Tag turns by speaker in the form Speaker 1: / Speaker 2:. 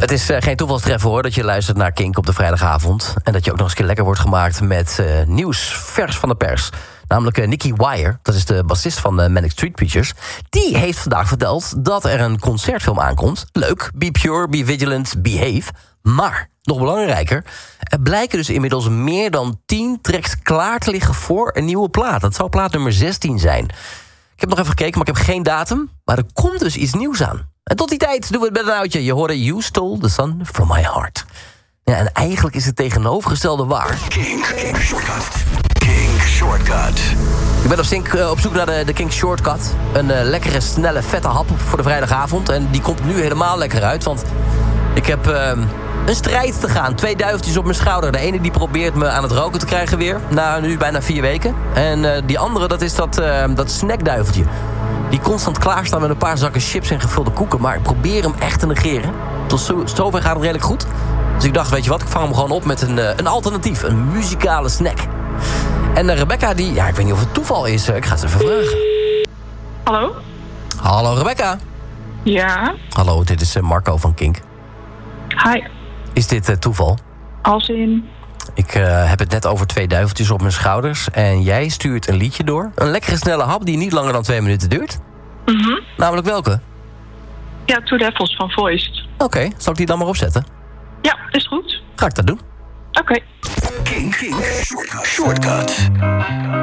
Speaker 1: Het is geen toevalstreffer hoor, dat je luistert naar Kink op de vrijdagavond. En dat je ook nog eens een keer lekker wordt gemaakt met nieuws vers van de pers. Namelijk Nicky Wire, dat is de bassist van Manic Street Preachers. Die heeft vandaag verteld dat er een concertfilm aankomt. Leuk, Be Pure, Be Vigilant, Behave. Maar, nog belangrijker, er blijken dus inmiddels meer dan 10 tracks klaar te liggen voor een nieuwe plaat. Dat zou plaat nummer 16 zijn. Ik heb nog even gekeken, maar ik heb geen datum. Maar er komt dus iets nieuws aan. En tot die tijd doen we het met een oudje. Je hoorde You Stole the Sun from My Heart. Ja, en eigenlijk is het tegenovergestelde waar.
Speaker 2: Kink Shortcut. Kink Shortcut.
Speaker 1: Ik ben op zoek naar de Kink Shortcut. Een lekkere, snelle, vette hap voor de vrijdagavond. En die komt nu helemaal lekker uit. Want ik heb een strijd te gaan. 2 duiveltjes op mijn schouder. De ene die probeert me aan het roken te krijgen weer. Na nu bijna 4 weken. En die andere, dat is dat snackduiveltje. Die constant klaarstaan met een paar zakken chips en gevulde koeken. Maar ik probeer hem echt te negeren. Tot zover gaat het redelijk goed. Dus ik dacht, weet je wat, ik vang hem gewoon op met een alternatief. Een muzikale snack. En Rebecca, die, ja, ik weet niet of het toeval is. Ik ga het even vragen.
Speaker 3: Hallo?
Speaker 1: Hallo Rebecca.
Speaker 3: Ja?
Speaker 1: Hallo, dit is Marco van Kink.
Speaker 3: Hi.
Speaker 1: Is dit toeval?
Speaker 3: Als in?
Speaker 1: Ik heb het net over 2 duiveltjes op mijn schouders. En jij stuurt een liedje door. Een lekkere snelle hap die niet langer dan 2 minuten duurt.
Speaker 3: Mhm.
Speaker 1: Namelijk welke?
Speaker 3: Ja, Two Devils van Voiced.
Speaker 1: Oké, zal ik die dan maar opzetten?
Speaker 3: Ja, is goed.
Speaker 1: Ga ik dat doen?
Speaker 3: Oké.
Speaker 2: Kink Shortcut.